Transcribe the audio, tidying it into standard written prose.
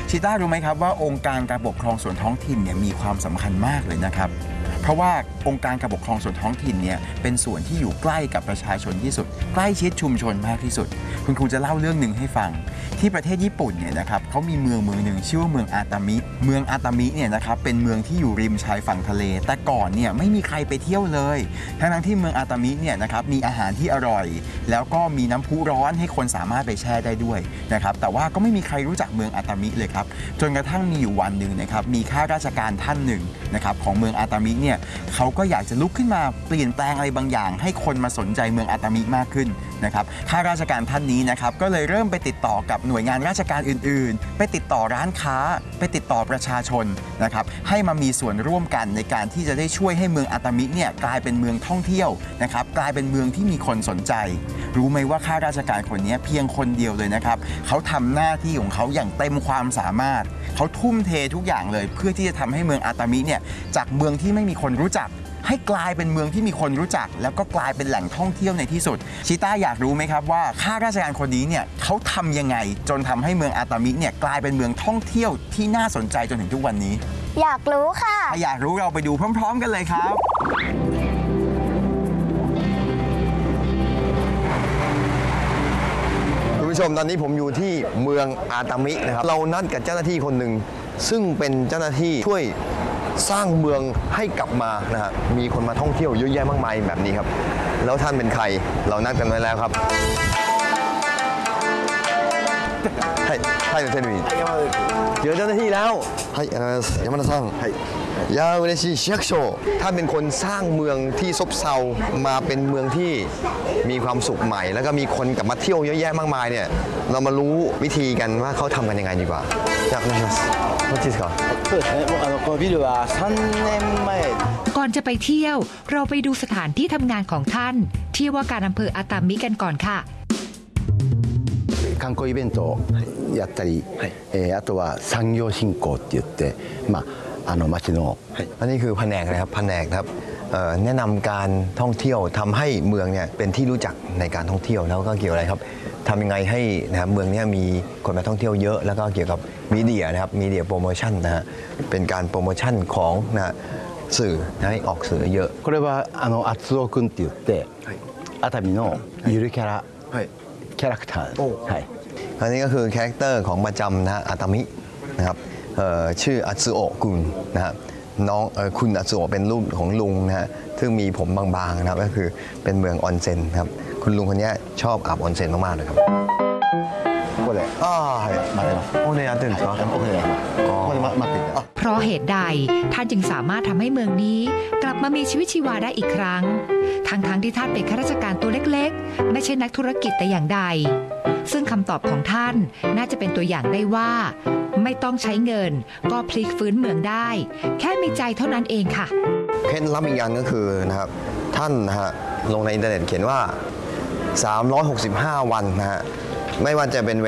ชิต้ารู้ไหมครับว่าองค์การการปกครองส่วนท้องถิ่นเนี่ยมีความสำคัญมากเลยนะครับเพราะว่าองค์การการปกครองส่วนท้องถิ่นเนี่ยเป็นส่วนที่อยู่ใกล้กับประชาชนที่สุดใกล้ชิดชุมชนมากที่สุดคุณครูจะเล่าเรื่องหนึ่งให้ฟังที่ประเทศญี่ปุ่นเนี่ยนะครับเขามีเมืองหนึ่งชื่อว่าเมืองอาตามิเนี่ยนะครับเป็นเมืองที่อยู่ริมชายฝั่งทะเลแต่ก่อนเนี่ยไม่มีใครไปเที่ยวเลยทั้งที่เมืองอาตามิเนี่ยนะครับมีอาหารที่อร่อยแล้วก็มีน้ำพุร้อนให้คนสามารถไปแช่ได้ด้วยนะครับแต่ว่าก็ไม่มีใครรู้จักเมืองอาตามิเลยครับจนกระทั่งมีอยู่วันหนึ่งนะครับมีข้าราชการท่านหนึ่งนะครับของเมืองอาตามิเนี่ยเขาก็อยากจะลุกขึ้นมาเปลี่ยนแปลงอะไรบางอย่างให้คนมาสนใจเมืองอาตามิมากขึ้นนะครับข้าราชการท่านนี้นะครับก็เลยเริ่มไปติดต่อกับหน่วยงานราชการอื่นๆไปติดต่อร้านค้าไปติดต่อประชาชนนะครับให้มามีส่วนร่วมกันในการที่จะได้ช่วยให้เมืองอาตามิเนี่ยกลายเป็นเมืองท่องเที่ยวนะครับกลายเป็นเมืองที่มีคนสนใจรู้ไหมว่าข้าราชการคนนี้เพียงคนเดียวเลยนะครับเขาทำหน้าที่ของเขาอย่างเต็มความสามารถเขาทุ่มเททุกอย่างเลยเพื่อที่จะทำให้เมืองอาตามิเนี่ยจากเมืองที่ไม่มีคนรู้จักให้กลายเป็นเมืองที่มีคนรู้จักแล้วก็กลายเป็นแหล่งท่องเที่ยวในที่สุดชิต้าอยากรู้ไหมครับว่าข้าราชการคนนี้เนี่ยเขาทำยังไงจนทำให้เมืองอาตามิเนี่ยกลายเป็นเมืองท่องเที่ยวที่น่าสนใจจนถึงทุกวันนี้อยากรู้ค่ะถ้าอยากรู้เราไปดูพร้อมๆกันเลยครับคุณผู้ชมตอนนี้ผมอยู่ที่เมืองอาตามินะครับเรานัดกับเจ้าหน้าที่คนหนึ่งซึ่งเป็นเจ้าหน้าที่ช่วยสร้างเมืองให้กลับมานะฮะมีคนมาท่องเที่ยวเยอะแยะมากมายแบบนี้ครับแล้วท่านเป็นใครเรานัดกันไว้แล้วครับให้เจ้าหน้าที่เจอเจ้าหน้าที่แล้ว山田さんいや嬉しい市役所ท่านเป็นคนสร้างเมืองที่ซบเซามาเป็นเมืองที่มีความสุขใหม่แล้วก็มีคนกลับมาเที่ยวเยอะแยะมากมายเนี่ยเรามารู้วิธีกันว่าเขาทำกันยังไงดีกว่าอยากรู้ว่าที่เขาそうですね。このビルは3年前ก่อนจะไปเที่ยวเราไปดูสถานที่ทำงานของท่านที่ว่าการอำเภออาตามิกันก่อนค่ะ観光イベントをやったり、あとは産業振興って言って、町の、 อันนี้คือแผนกนะครับแผนกครับแนะนำการท่องเที่ยวทำให้เมืองเนี่ยเป็นที่รู้จักในการท่องเที่ยวแล้วก็เกี่ยวอะไรครับทำยังไงให้นะครับเมืองนี้มีคนมาท่องเที่ยวเยอะแล้วก็เกี่ยวกับมีเดียนะครับมีเดียโปรโมชั่นนะฮะเป็นการโปรโมชั่นของนะสื่อให้ออกสื่อเยอะこれは厚尾くんって言って熱海のゆるキャラキャラクターอันนี้ก็คือคาแรคเตอร์ของประจำนะอาตามินะครับชื่ออัตสึโอะกุนนะฮะน้องคุณอัตสึโอะเป็นลูกของลุงนะฮะซึ่งมีผมบางๆนะครับก็คือเป็นเมืองออนเซ็นครับคุณลุงคนนี้ชอบอาบออนเซ็นมากๆเลยครับここで待ってますโอเนยตื่นครับここで待っていたเพราะเหตุใดท่านจึงสามารถทำให้เมืองนี้กลับมามีชีวิตชีวาได้อีกครั้งทั้งที่ท่านเป็นข้าราชการตัวเล็กๆไม่ใช่นักธุรกิจแต่อย่างใดซึ่งคำตอบของท่านน่าจะเป็นตัวอย่างได้ว่าไม่ต้องใช้เงินก็พลิกฟื้นเมืองได้แค่มีใจเท่านั้นเองค่ะเคล็ดลับอีกอย่างก็คือนะครับท่านนะฮะลงในอินเทอร์เน็ตเขียนว่า365วันนะฮะไม่ว่าจะเป็น